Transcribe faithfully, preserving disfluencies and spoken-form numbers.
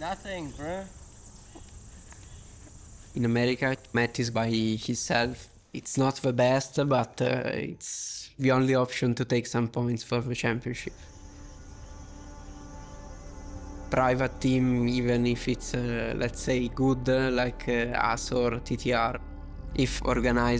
Nothing, bro. In America, Matt is by himself. It's not the best, but uh, it's the only option to take some points for the championship. Private team, even if it's, uh, let's say, good, uh, like uh, us or T T R, if organized